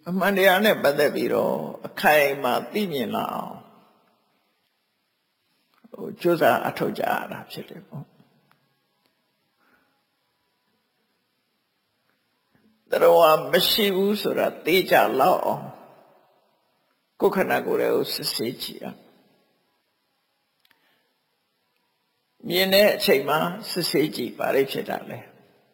အမှန်တရားနဲ့ပတ်သက်ပြီးတော့အခိုင်အမာသိမြင်လာအောင်ကြိုးစားအထောက်ကြရတာဖြစ်တယ်ပေါ့တရားမရှိဘူးဆိုတာသိကြလောက်အောင်ကိုယ်ခန္ဓာကိုယ်ကိုစစ်ဆေးကြည့်အောင်မြင်တဲ့အချိန်မှာစစ်ဆေးကြည့်ပါလိမ့်ဖြစ်တာလဲ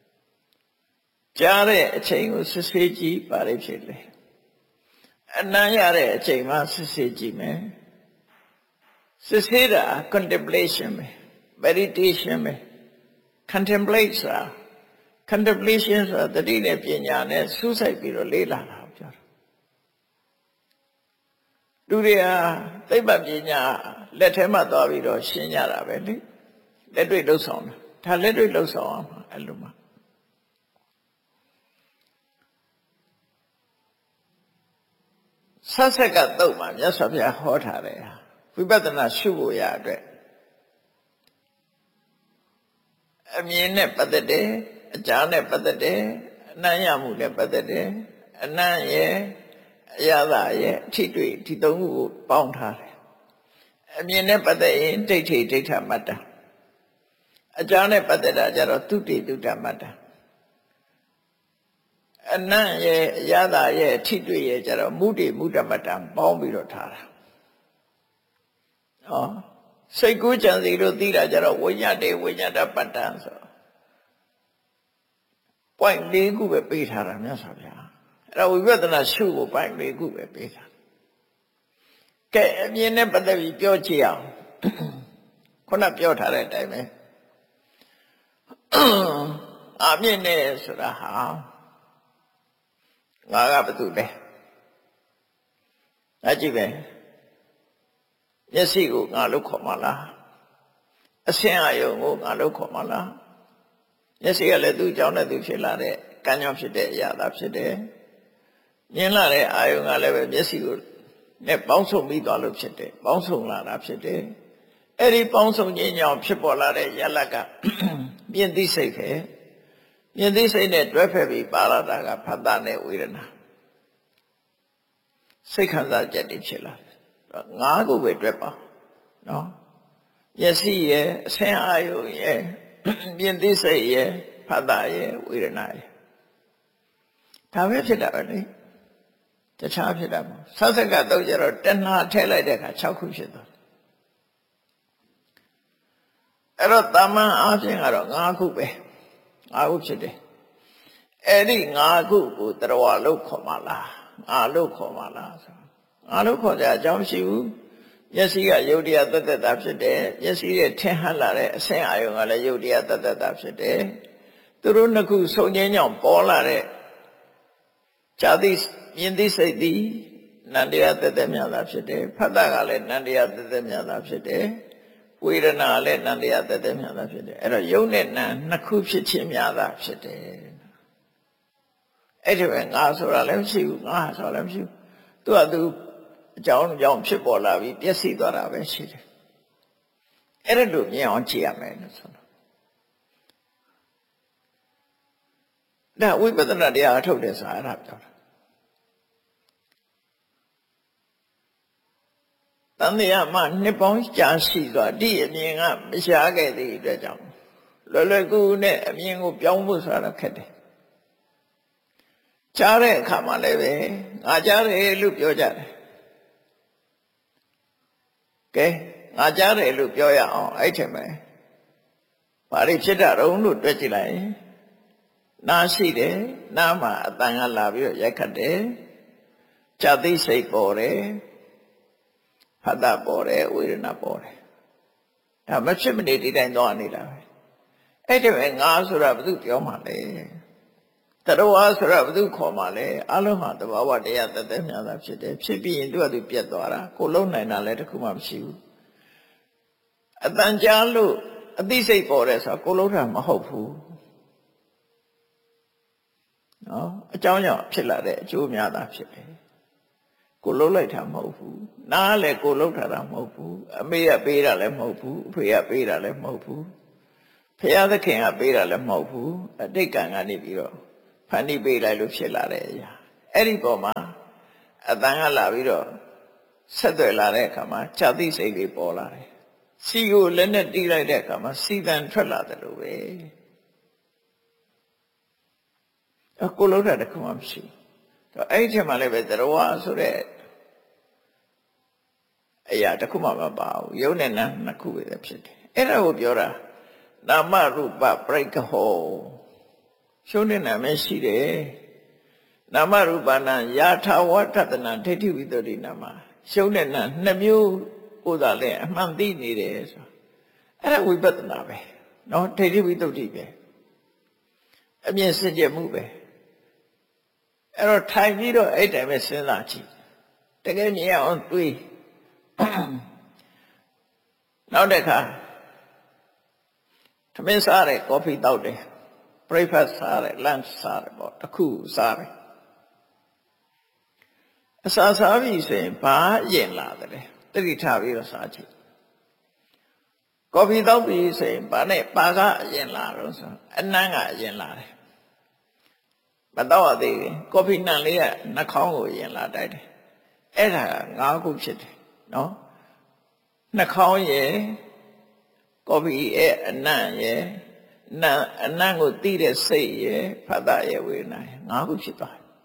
ကြားတဲ့အချိန်ကိုစစ်ဆေးကြည့်ပါလိမ့်ဖြစ်လဲအနံ့ရတဲ့အချိန်မှာစစ်ဆေးကြည့်မယ်စစ်ဆေးတာ contemplation ပဲ meditation ပဲ contemplate ဆိုတာ contemplation ဆိုတာတတိနဲ့ပညာနဲ့စူးစိုက်ပြီးတော့လေ့လာတာပြောတာလူတွေဟာသိပ္ပံပညာလက်ထဲမှာသွားပြီးတော့ရှင်းကြတာပဲလေလက်တွေ့လှုပ်ဆောင်တာဒါလက်တွေ့လှုပ်ဆောင်အောင်အဲ့လိုမှဆက်ဆက်ကတုတ်မှာမြတ်စွာဘုရားဟောထားတယ်ဝိပဿနာရှုဖို့ရအတွက်အမြင်နဲ့ပတ်သက်တယ်အကြားနဲ့ပတ်သက်တယ်အနံ့ရမှုနဲ့ပတ်သက်တယ်အနံ့ရဲ့အရသာရဲ့အထိတွေ့ဒီသုံးခုကိုပေါင်းထားတယ်အမြင်နဲ့ပတ်သက်ရင်ဒိဋ္ဌိဒိဋ္ဌမတ္တအကြားနဲ့ပတ်သက်တာကြတော့သုတိသုတ္တမတ္တအနံ့ရဲ့အရသာရဲ့အထိတွေ့ရဲ့ကြတော့မုဒိမုဒ္ဒမတ္တပေါင်းပြီးတော့ထားတာဟောစိတ်ကူးကြံစီလို့သိတာကြတော့ဝိညာတေဝိညာတပတ္တဆိုpoint ၄ခုပဲပေးထားတာမြတ်စွာဘုရားအဲ့ဒါဝိပဿနာရှုဖို့ point ၄ခုပဲပေးထားကဲအမြင်နဲ့ပတ်သက်ပြီးပြောကြည့်အောင်ခုနပြောထားတဲ့အတိုင်းပဲအမြင်နဲ့ဆိုတာဟာငါကဘာတူလဲအကြည့်ပဲမျက်စိကိုငါလို့ခေါ်မှာလားအဆင်းအာယုံကိုငါလို့ခေါ်မှာလားမျက်စိကလည်းသူ့ကြောင့်နဲ့သူဖြစ်လာတဲ့ကံကြောင့်ဖြစ်တဲ့အရာသာဖြစ်တယ်မြင်လာတဲ့အာယုံကလည်းပဲမျက်စိကိုနဲ့ပေါင်းစုံပြီးသွားလို့ဖြစ်တယ်ပေါင်းစုံလာတာဖြစ်တယ်အဲ့ဒီပေါင်းစုံခြင်းကြောင့်ဖြစ်ပေါ်လာတဲ့ယလကမြင်သိစိတ်ပဲမြင်သိစိတ်နဲ့တွဲဖက်ပြီးပါလာတာကဖတ်တာနဲ့ဝေဒနာစိတ်ခံစားချက်တွေဖြစ်လာတယ်ငါးခုပဲတွဲပါနော်မျက်စိရဲ့အဆင်းအာယုံရဲ့မြင်သိစိတ်ရဲ့ဖတ်တာရဲ့ဝေဒနာရဲ့ဒါပဲဖြစ်တာပဲလေတခြားဖြစ်တာမဟုတ်ဆက်ဆက်ကတော့ကျတော့တဏှာထည့်လိုက်တဲ့အခါ6ခုဖြစ်သွားတယ်အဲ့တော့တာမန်အားဖြင့်ကတော့5ခုပဲ5ခုဖြစ်တယ်အဲ့ဒီ5ခုကိုတရားလို့ခေါ်မှာလားငါလို့ခေါ်မှာလားဆိုငါလို့ခေါ်ကြအကြောင်းရှိဘူးမျက်စိကယုတ်တရားတသက်တာဖြစ်တယ်မျက်စိရဲ့ထင်ဟပ်လာတဲ့အဆင်းအာယုံကလည်းယုတ်တရားတသက်တာဖြစ်တယ်သူတို့နှစ်ခုဆုံခြင်းကြောင့်ပေါ်လာတဲ့ဇာတိမြင်သိစိတ်သည်နန္တရားတသက်များတာဖြစ်တယ်ဖတ်တာကလည်းနန္တရားတသက်များတာဖြစ်တယ်ဝေဒနာလည်းနန္တရားတသက်များတာဖြစ်တယ်အဲ့တော့ယုတ်နဲ့နာနှစ်ခုဖြစ်ခြင်းများတာဖြစ်တယ်အဲ့ဒီပဲငါဆိုတာလည်းမရှိဘူးငါဆိုတာလည်းမရှိဘူးသူကသူအကြောင်းကြောင့်ဖြစ်ပေါ်လာပြီးပျက်စီးသွားတာပဲရှိတယ်အဲ့ဒါလိုမြင်အောင်ကြည့်ရမယ်လို့ဆိုတော့ဒါဝိပဿနာတရားအထုတ်တယ်ဆိုတာအဲ့ဒါပြောတာတန်တရားမှနှစ်ပေါင်းကြာရှိသွားဒီအမြင်ကမရှားခဲ့တဲ့အတွက်ကြောင့်လွယ်လွယ်ကူကူနဲ့အမြင်ကိုပြောင်းဖို့ဆိုတာခက်တယ်ကြားတဲ့အခါမှာလည်းပဲငါကြားတယ်လို့ပြောကြတယ်ကဲငါကြားတယ်လို့ပြောရအောင်အဲ့ထင်မယ်ဘာတွေဖြစ်တာတုံးလို့တွက်ကြည့်လိုက်နားရှိတယ်နားမှာအတန်ကလာပြီးတော့ရိုက်ခတ်တယ်ဇာတိစိတ်ပေါ်တယ်ဖတ်တာပေါ်တယ်ဝေဒနာပေါ်တယ်ဒါမဖြစ်မနေဒီတိုင်းသွားနေတာပဲအဲ့ဒီပဲငါဆိုတာဘာလို့ပြောမှလဲတရားဆိုတာဘာလို့ခေါ်မှလဲအလုံးဟာတဘာဝတရားတသက်များတာဖြစ်တယ်ဖြစ်ပြီးရင်သူကသူပြတ်သွားတာကိုလုံးနိုင်တာလည်းတခုမှမရှိဘူးအတန်ကြားလို့အသိစိတ်ပေါ်တယ်ဆိုတာကိုလုံးတာမဟုတ်ဘူးနော်အကြောင်းကြောင့်ဖြစ်လာတဲ့အကျိုးများတာဖြစ်တယ်ကိုလုံးလိုက်တာမဟုတ်ဘူးနားလည်းကိုလုံးထားတာမဟုတ်ဘူးအမေကပေးတာလည်းမဟုတ်ဘူးအဖေကပေးတာလည်းမဟုတ်ဘူးဖခင်သခင်ကပေးတာလည်းမဟုတ်ဘူးအတိတ်ကံကနေပြီးတော့ဖန်တီးပေးလိုက်လို့ဖြစ်လာတဲ့အရာအဲ့ဒီပေါ်မှာအတန်ကလာပြီးတော့ဆက်သွယ်လာတဲ့အခါမှာခြာတိစိတ်တွေပေါ်လာတယ်စီကိုလက်နဲ့တီးလိုက်တဲ့အခါမှာစီတန်ထွက်လာတယ်လို့ပဲကိုလုံးတာတခုမှမရှိတော့အဲ့ဒီထဲမှာလည်းပဲသရဝဆိုတဲ့အရာတခုမှမပါဘူးယုံနဲ့နာနှစ်ခုပဲဖြစ်တယ်အဲ့ဒါကိုပြောတာနာမရူပပရိက္ခဟောရှုံးတဲ့နာမရှိတယ်နာမရူပနာယာထာဝတ္တနာဒိဋ္ဌိဝိတ္တိနာမရှုံးတဲ့နာနှစ်မျိုးဥသာလဲအမှန်သိနေတယ်ဆိုအဲ့ဒါဝိပဿနာပဲနော်ဒိဋ္ဌိဝိတ္တိပဲအမြင်စင်ကြယ်မှုပဲအဲ့တော့ထိုင်ပြီးတော့အဲ့တိုင်ပဲစဉ်းစားကြည့်တကယ်မြင်အောင်တွေးနောက်တစ်ခါသမင်းစားတယ်ကော်ဖီတောက်တယ် breakfast စားတယ် lunch စားတယ်ပေါ့တစ်ခုစားတယ်အစာစားပြီဆိုရင်ဘာရင်လာတယ်တတိထားပြီးတော့စားကြည့်ကော်ဖီတောက်ပြီဆိုရင်ဘာနဲ့ပါကအရင်လာတော့ဆိုအနမ်းကအရင်လာတယ်မတော့ရသေးဘူးကော်ဖီနံလေးကနှာခေါင်းကိုရင်လာတိုက်တယ်အဲ့ဒါ၅ခုဖြစ်တယ်နော်နှာခေါင်းရယ်ကော်ဖီရဲ့အနံ့ရယ်အနံ့ကိုတီးတဲ့စိတ်ရယ်ဖတ်တာရယ်ဝေဒနာ၅ခုဖြစ်သွားတယ်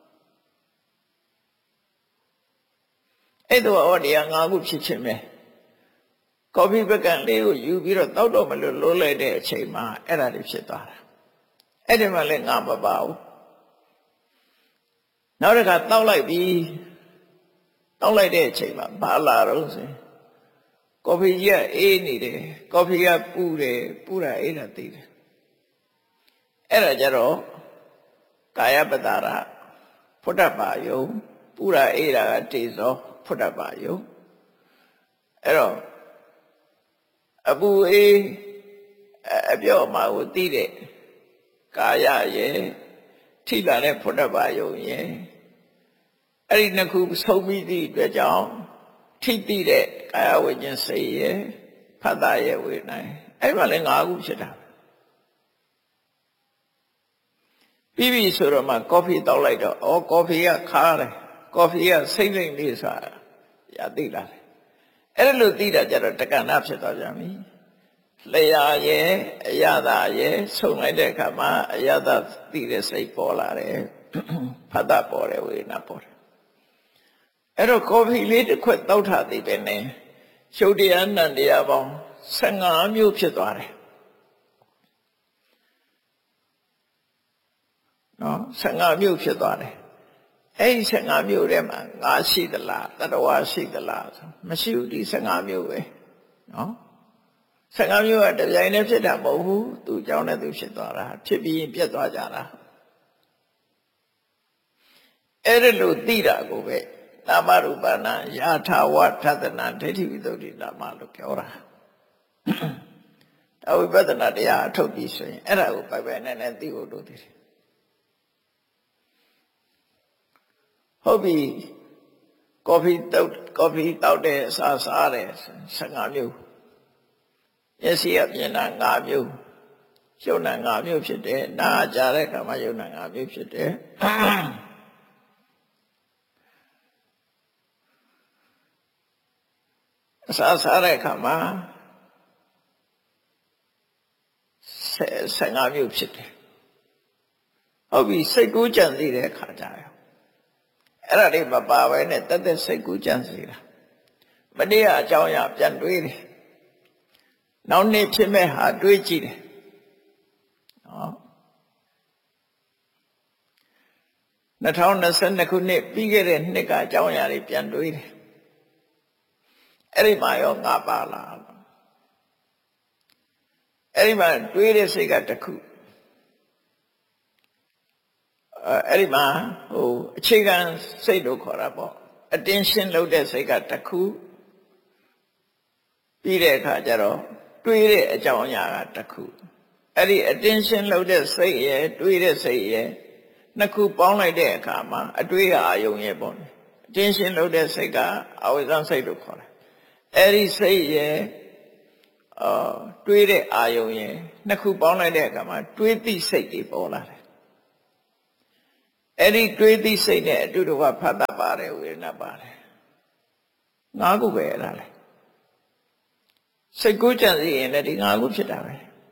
အဲ့တော့ဟောဒီ၅ခုဖြစ်ခြင်းပဲကော်ဖီပကံလေးကိုယူပြီးတော့တောက်တော့မလို့လိုးလိုက်တဲ့အချိန်မှာအဲ့ဒါတွေဖြစ်သွားတာအဲ့ဒီမှာလည်းငါမပါဘူးနောက်တစ်ခါတောက်လိုက်ပြီးတောက်လိုက်တဲ့အချိန်မှာဘာလာတော့ဆိုရင်ကော်ဖီကြီးကအေးနေတယ်ကော်ဖီကပူတယ်ပူတာအေးတာသိတယ်အဲ့ဒါကြတော့ကာယပတာရဖုဒ္ဓဘာယုံပူတာအေးတာကတေဇောဖုဒ္ဓဘာယုံအဲ့တော့အပူအေးအပြော့မှာကိုသိတဲ့ကာယရဲ့ထိလာတဲ့ဖုဒ္ဓဘာယုံရဲ့အဲ့ဒီနှစ်ခုဆုံးပြီးသည့်အတွက်ကြောင့်ထိတိတဲ့ကာယဝိညာဉ်စိတ်ရဲ့ဖတ်တာရဲ့ဝေဒနာအဲ့မှာလည်း၅ခုဖြစ်တာပြီးပြီဆိုတော့မှကော်ဖီတောက်လိုက်တော့ဩကော်ဖီကခါတယ်ကော်ဖီကစိတ်လိမ့်လေးဆိုတာရသိလာတယ်အဲ့ဒါလို့သိတာကြတော့တက္ကနာဖြစ်သွားပြန်ပြီလျာရဲ့အယတာရဲ့ဆုံလိုက်တဲ့အခါမှာအယတာသိတဲ့စိတ်ပေါ်လာတယ်ဖတ်တာပေါ်တယ်ဝေဒနာပေါ်တယ်အဲ့တော့ကော်ဖီလေးတစ်ခွက်တောက်ထားသေးပဲနဲ့ရှုပ်တရားနံတရားပေါင်း15မျိုးဖြစ်သွားတယ်နော်15မျိုးဖြစ်သွားတယ်အဲ့ဒီ15မျိုးထဲမှာငါရှိသလားတတဝါရှိသလားဆိုမရှိဘူးဒီ15မျိုးပဲနော်15မျိုးကတပြိုင်တည်းဖြစ်တာမဟုတ်ဘူးသူ့ကြောင့်လည်းသူဖြစ်သွားတာဖြစ်ပြီးရင်ပြတ်သွားကြတာအဲ့ဒါလို့သိတာကိုပဲနာမရူပနာယာထာဝထသနာဒိဋ္ဌိဝိတ္တိနာမလို့ပြောတာဒါဝိပဿနာတရားအထုတ်ပြီးဆိုရင်အဲ့ဒါကိုပိုက်ပိုက်နဲ့နဲ့သိဖို့လိုသေးတယ်ဟုတ်ပြီကော်ဖီတောက်တဲ့အစာစားတယ်15မျိုးမျက်စိကမြင်တာ5မျိုးရုပ်နာ5မျိုးဖြစ်တယ်နားကြားတဲ့အခါမှာရုပ်နာ5မျိုးဖြစ်တယ်အစာစားတဲ့အခါမှာ15မျိုးဖြစ်တယ်ဟုတ်ပြီစိတ်ကူးကြံသိတဲ့အခါကျရောအဲ့ဒါတွေမပါဘဲနဲ့တက်တက်စိတ်ကူးကြံစီတာမနေ့ကအကြောင်းအရာပြန်တွေးတယ်နောက်နေ့ဖြစ်မဲ့ဟာတွေးကြည့်တယ်နော်2022ခုနှစ်ပြီးခဲ့တဲ့နှစ်ကအကြောင်းအရာတွေပြန်တွေးတယ်အဲ့ဒီမှာရောငါပါလားအဲ့ဒီမှာတွေးတဲ့စိတ်ကတစ်ခုအဲ့ဒီမှာအခြေခံစိတ်လို့ခေါ်တာပေါ့ attention လုပ်တဲ့စိတ်ကတစ်ခုပြီးတဲ့အခါကျတော့တွေးတဲ့အကြောင်းအရာကတစ်ခုအဲ့ဒီ attention လုပ်တဲ့စိတ်ရဲ့တွေးတဲ့စိတ်ရဲ့နှစ်ခုပေါင်းလိုက်တဲ့အခါမှာအတွေးအာယုံရဲ့ပေါ့ attention လုပ်တဲ့စိတ်ကအဝိဇ္ဇစိတ်လို့ခေါ်တယ်အဲ့ဒီစိတ်ရဲ့တွေးတဲ့အာယုံရဲ့နှစ်ခုပေါင်းလိုက်တဲ့အခါမှာတွေးသိစိတ်တွေပေါ်လာတယ်အဲ့ဒီတွေးသိစိတ်နဲ့အတူတကွဖတ်တာပါတယ်ဝေဒနာပါတယ်၅ခုပဲအဲ့ဒါလေစိတ်ကူးကြံစည်ရင်လည်းဒီ၅ခုဖြစ်တာပဲ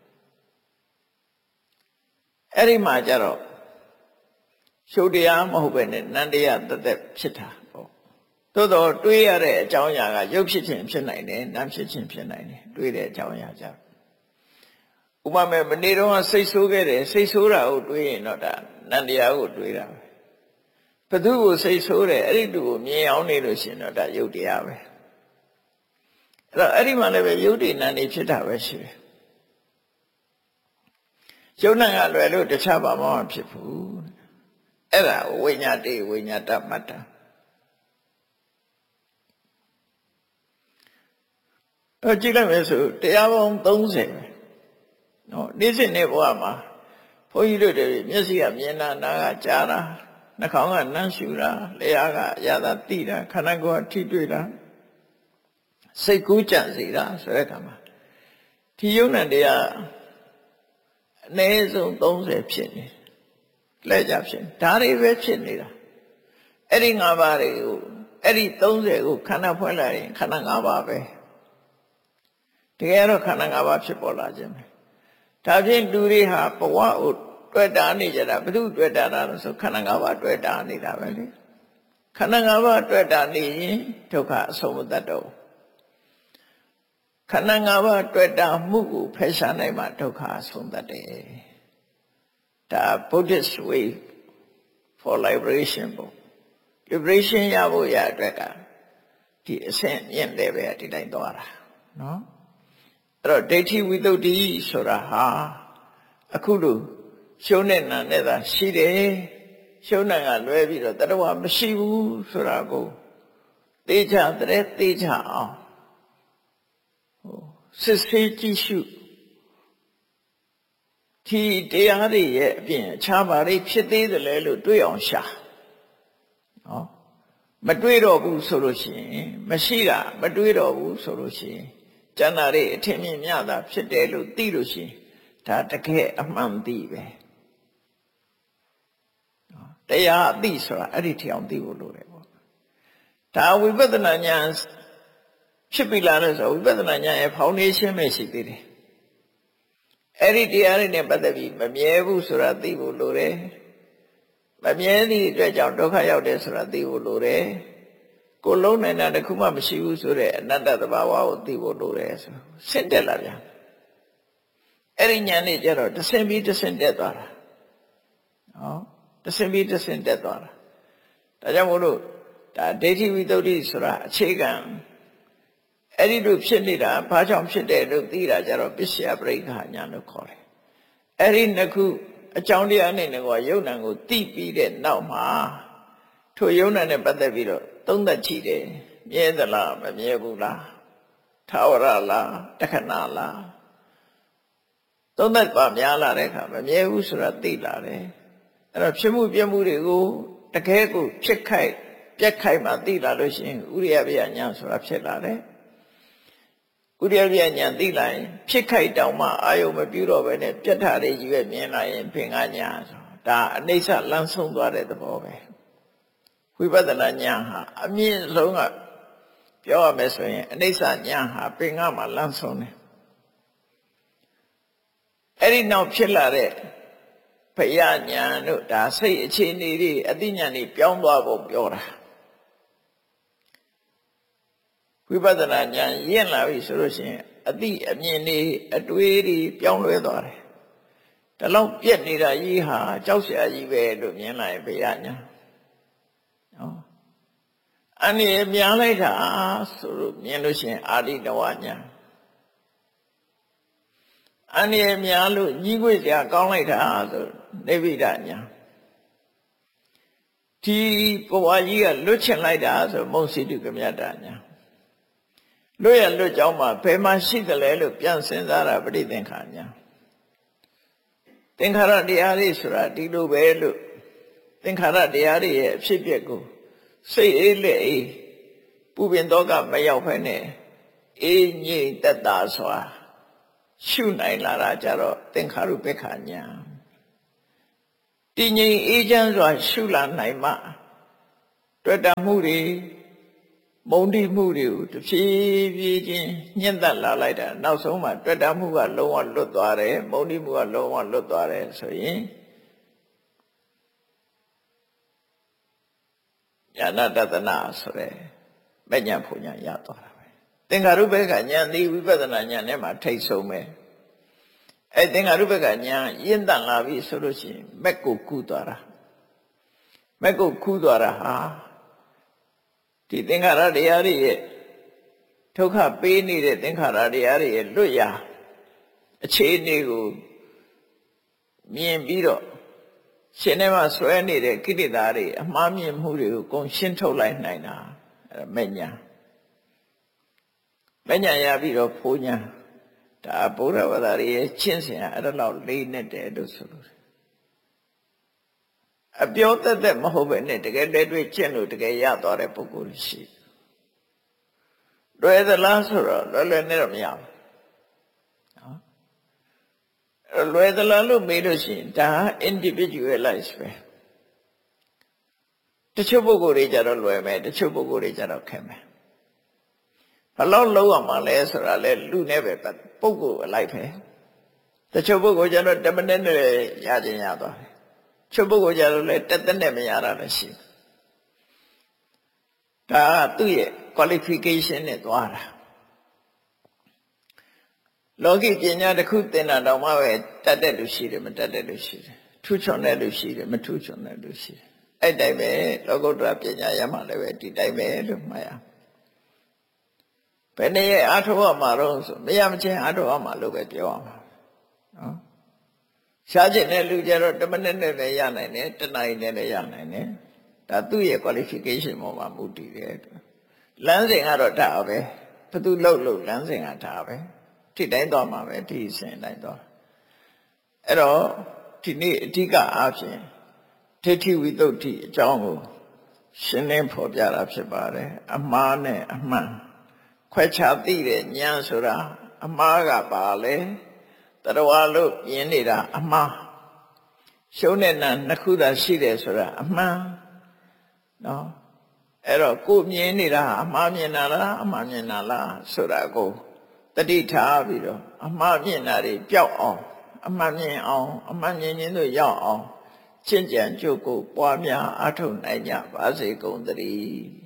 အဲ့ဒီမှာကျတော့ရှုပ်တရားမဟုတ်ပဲနဲ့နန္တရားတသက်ဖြစ်တာပေါ့သို့တော့တွေးရတဲ့အကြောင်းအရာကရုပ်ဖြစ်ခြင်းဖြစ်နိုင်တယ်နာမ်ဖြစ်ခြင်းဖြစ်နိုင်တယ်တွေးတဲ့အကြောင်းအရာကြဥပမာမနေ့တော့စိတ်ဆိုးခဲ့တယ်စိတ်ဆိုးတာကိုတွေးရင်တော့ဒါနန္တရားကိုတွေးတာပဲဘသူကိုစိတ်ဆိုးတယ်အဲ့ဒီသူကိုမြင်အောင်နေလို့ရှိရင်တော့ဒါရုပ်တရားပဲအဲ့တော့အဲ့ဒီမှာလည်းပဲရုပ်တည်နာနေဖြစ်တာပဲရှိတယ်ရုပ်နာကလွယ်လို့တခြားဘာမှမဖြစ်ဘူးအဲ့ဒါဝိညာတိဝိညာတမတ္တကြည့်လိုက်မယ်ဆိုတရားပေါင်း30ပဲနော်နေ့စဉ်နေ့ဘဝမှာဘုန်းကြီးတို့တွေမျက်စိကမြင်တာနားကကြားတာနှာခေါင်းကနမ်းရှူတာလျှာကအရာသာသိတာခန္ဓာကိုယ်ကထိတွေ့တာစိတ်ကူးကြံစီတာဆိုတဲ့အခါမှာဒီယုံနဲ့တရားအနည်းဆုံး30ဖြစ်နေလက်ကြဖြစ်ဒါတွေပဲဖြစ်နေတာအဲ့ဒီ၅ပါးတွေကိုအဲ့ဒီ30ကိုခန္ဓာဖွဲ့လိုက်ရင်ခန္ဓာ၅ပါးပဲတကယ်တော့ခန္ဓာ၅ပါးဖြစ်ပေါ်လာခြင်းပဲဒါဖြင့်လူတွေဟာဘဝကိုတွေ့တာနေကြတာဘု து တွေ့တာလဲဆိုခန္ဓာ၅ပါးတွေ့တာနေတာပဲလေခန္ဓာ၅ပါးတွေ့တာနေရင်ဒုက္ခအဆုံးမတတ်တော့ခန္ဓာ၅ပါးတွေ့တာမှုကိုဖယ်ရှားနိုင်မှဒုက္ခအဆုံးတတ်တယ်ဒါ Buddhist way for liberation ပေါ့ liberation ရဖို့ရအတွက်ကဒီအဆင့်မြင့်တယ်ပဲဒီတိုင်းသွားတာနော်အဲ့တော့ဒိဋ္ဌိဝိတ္တုဒ္ဓိဆိုတာဟာအခုလိုရှုံးတဲ့နာနဲ့သာရှိတယ်ရှုံးနာကလွဲပြီးတော့တတဝမရှိဘူးဆိုတာကိုသိချတဲ့သိချအောင်စစ်ဆေးကြည့်ရှုဒီတရားတွေရဲ့အပြင်အခြားဘာတွေဖြစ်သေးတယ်လဲလို့တွေးအောင်ရှာနော်မတွေးတော့ဘူးဆိုလို့ရှိရင်မရှိတာမတွေးတော့ဘူးဆိုလို့ရှိရင်ကျန်တာတွေအထင်မြင်မြတာဖြစ်တယ်လို့သိလို့ရှိရင်ဒါတကယ်အမှန်သိပဲတရားအသိဆိုတာအဲ့ဒီထအောင်သိဖို့လိုတယ်ပေါ့ဒါဝိပဿနာဉာဏ်ဖြစ်ပြီလားလို့ဆိုဝိပဿနာဉာဏ်ရဲ့ foundation ပဲရှိသေးတယ်အဲ့ဒီတရားတွေနဲ့ပတ်သက်ပြီးမမြဲဘူးဆိုတာသိဖို့လိုတယ်မမြဲသည့်အတွက်ကြောင့်ဒုက္ခရောက်တယ်ဆိုတာသိဖို့လိုတယ်ကိုယ်လုံးနိုင်တာတခုမှမရှိဘူးဆိုတဲ့အနတ္တသဘာဝကိုသိဖို့လိုတယ်ဆိုဆင့်တက်လာပြန်အဲ့ဒီဉာဏ်နဲ့ကျတော့တဆင့်ပြီးတဆင့်တက်သွားတာနော်တဆင့်ပြီးတဆင့်တက်သွားတာဒါကြောင့်မို့လို့ဒါဒိဋ္ဌိဝိတ္တုဆိုတာအခြေခံအဲ့ဒီလိုဖြစ်နေတာဘာကြောင့်ဖြစ်တယ်လို့သိတာကြတော့ပစ္စယပရိက္ခဉာဏ်လို့ခေါ်တယ်အဲ့ဒီနှစ်ခုအကြောင်းတရားနဲ့ငါယုံနာကိုသိပြီးတဲ့နောက်မှာထိုယုံနာနဲ့ပတ်သက်ပြီးတော့သုံးသပ်ကြည့်တယ်မြဲသလားမမြဲဘူးလားထာဝရလားတခဏလားသုံးသပ်ပါများလာတဲ့အခါမမြဲဘူးဆိုတာသိလာတယ်အဲ့တော့ဖြစ်မှုပြမှုတွေကိုတကယ်ကိုဖြစ်ခိုက်ပြက်ခိုက်မှသိလာလို့ရှိရင်ဥရိယပယဉာဏ်ဆိုတာဖြစ်လာတယ်ဥရိယပယဉာဏ်သိလာရင်ဖြစ်ခိုက်တောင်မှအာယုံမပြုတော့ဘဲနဲ့ပြက်တာတွေကြီးပဲမြင်လာရင်ပင်ကညာဆိုဒါအနိစ္စလမ်းဆုံးသွားတဲ့သဘောပဲဝိပဿနာဉာဏ်ဟာအမြင့်ဆုံးကပြောရမယ်ဆိုရင်အနိစ္စဉာဏ်ဟာပင်ကမှာလမ်းဆုံးတယ်အဲ့ဒီနောက်ဖြစ်လာတဲ့ဘယဉာဏ်တို့ဒါစိတ်အခြေအနေတွေအသိဉာဏ်တွေပြောင်းသွားဖို့ပြောတာဝိပဿနာဉာဏ်ရင့်လာပြီဆိုလို့ရှိရင်အသိအမြင်တွေအတွေးတွေပြောင်းလဲသွားတယ်ဒါလောက်ပြက်နေတာကြီးဟာကြောက်စရာကြီးပဲလို့မြင်လာရင်ဘယဉာဏ်နော်အနေများလိုက်တာဆိုလို့မြင်လို့ရှိရင်အာရိတဝဉာဏ်အနေများလို့ညီးခွေစရာကောင်းလိုက်တာဆိုနိဗ္ဗိဒဉာဏ်ဒီဘဝကြီးကလွတ်ချင်လိုက်တာဆိုမုံစီတုကမြတ်တာဉာဏ်လွတ်ရလွတ်ကြောင်းမှာဘယ်မှာရှိသလဲလို့ပြန်စဉ်းစားတာပဋိသင်္ခါဉာဏ်သင်္ခါရတရားတွေဆိုတာဒီလိုပဲလို့သင်္ခါရတရားတွေရဲ့အဖြစ်အပျက်ကိုစိတ်အေးလက်အေးပူပင်တော့ကမရောက်ဖ ೇನೆ အေးငြိမ်သက်သာစွာရှုနိုင်လာတာကြတော့သင်္ခါရုပ္ပခာဉာဏ်တည်ငြိမ်အေးချမ်းစွာရှုလာနိုင်မှတွေ့တာမှုတွေမုန်းတိမှုတွေကိုတဖြည်းဖြည်းချင်းညှင့်သက်လာလိုက်တာနောက်ဆုံးမှတွေ့တာမှုကလုံးဝလွတ်သွားတယ်မုန်းတိမှုကလုံးဝလွတ်သွားတယ်ဆိုရင်ဉာဏတတနာဆိုတဲ့မဉ္ဇဉ်ဖူဉ္ဇဉ်ရသွားတာပဲသင်္ခါရုပ္ပကဉာဏ်ဒီဝိပဿနာဉာဏ်နဲ့မှထိတ်ဆုံးပဲအဲ့သင်္ခါရုပ္ပကဉာဏ်ရင့်တန်လာပြီဆိုလို့ရှိရင်မက်ကိုကူးသွားတာမက်ကိုကူးသွားတာဟာဒီသင်္ခါရတရားတွေရဲ့ဒုက္ခပေးနေတဲ့သင်္ခါရတရားတွေရဲ့လွတ်ရာအခြေအနေကိုမြင်ပြီးတော့ရှင်ထဲမှာဆွဲနေတဲ့ကိလေသာတွေအမှားမြင်မှုတွေကိုကုန်ရှင်းထုတ်လိုက်နိုင်တာအဲ့မဉ္ဇဉ်ရပြီးတော့ဖိုးညာဒါဗုဒ္ဓဘာသာရဲ့ကျင့်စဉ်အဲ့ဒါလောက်လေးနဲ့တယ်လို့ဆိုလို့အပြောသက်သက်မဟုတ်ပဲနဲ့တကယ်လက်တွေ့ကျင့်လို့တကယ်ရသွားတဲ့ပုဂ္ဂိုလ်ရှိလွယ်သလားဆိုတော့လွယ်နဲ့တော့မရဘူးနော်လွယ်သလားလို့မေးလို့ရှိရင်ဒါ individualize ပဲတချို့ပုဂ္ဂိုလ်တွေကြတော့လွယ်မယ်တချို့ပုဂ္ဂိုလ်တွေကြတော့ခက်မယ်ဘယ်လောက်လုံးအောင်မလဲဆိုတာလဲလူနဲ့ပဲပုဂ္ဂိုလ်အလိုက်ပဲတချို့ပုဂ္ဂိုလ်ကြတော့10မိနစ်နဲ့ရခြင်းရသွားတယ်ချုပ်ပုဂ္ဂိုလ်ကြလို့လဲတက်တက်နဲ့မရတာလည်းရှိဒါကသူ့ရဲ့ qualification နဲ့သွားတာလောကီပညာတစ်ခုသင်တာတော့မှပဲတတ်တဲ့လူရှိတယ်မတတ်တဲ့လူရှိတယ်ထူးချွန်တဲ့လူရှိတယ်မထူးချွန်တဲ့လူရှိတယ်အဲ့တိုင်းပဲလောကုတ္တရာပညာရမှလည်းပဲဒီတိုင်းပဲလို့မှတ်ရဘယ်နည်းအားထုတ်ရမှာတော့ဆိုမရမချင်းအားထုတ်ရမှာလို့ပဲပြောရမှာနော်ရှားကျင်တဲ့လူကြတော့10မိနစ်နဲ့လည်းရနိုင်တယ်1နာရီနဲ့လည်းရနိုင်တယ်ဒါသူ့ရဲ့ qualification ပေါ်မှာမူတည်တယ်လမ်းစဉ်ကတော့ဒါပဲဘသူလှုပ်လမ်းစဉ်ကဒါပဲထိတိုင်းသွားမှာပဲဒီစဉ်တိုင်းသွားအဲ့တော့ဒီနေ့အဓိကအားဖြင့်ဒိဋ္ဌိဝိသုဒ္ဓိအကြောင်းကိုရှင်းလင်းဖော်ပြတာဖြစ်ပါတယ်အမှားနဲ့အမှန်ခွဲခြားသိတဲ့ဉာဏ်ဆိုတာအမှားကပါလေတရဝါလို့မြင်နေတာအမှားရှုံးတဲ့နာနှစ်ခုသာရှိတယ်ဆိုတာအမှန်နော်အဲ့တော့ကိုမြင်နေတာအမှားမြင်တာလားအမှားမြင်တာလားဆိုတာကိုတတိထားပြီးတော့အမှားမြင်တာတွေပျောက်အောင်အမှန်မြင်အောင်အမှန်မြင်ခြင်းတို့ရောက်အောင်ရှင်းကြံကြိုးကိုပွားများအားထုတ်နိုင်ကြပါစေကုန်သတည်း